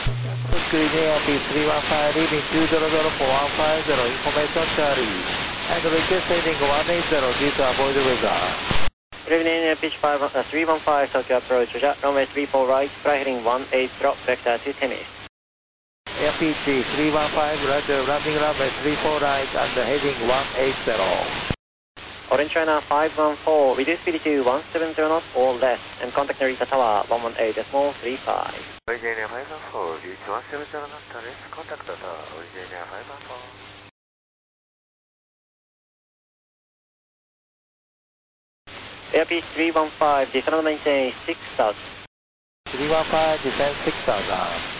Green Airbus 315, leaving 2004150, information Charlie, and request heading 180 due to avoid weather. Good evening, pitch 315, Tokyo approach, runway 34 right, fly heading 180, vector to Tennis. AirPG 315, Roger, landing runway 34 right and heading 180. Orange China 514, reduce speed to 170 knots or less, and contact Narita Tower 118.35. Virginia 514, reach 170 knots or less, contact Tower, Virginia 514. Airpeace 315, descend maintain 6000. 315, descend 6000.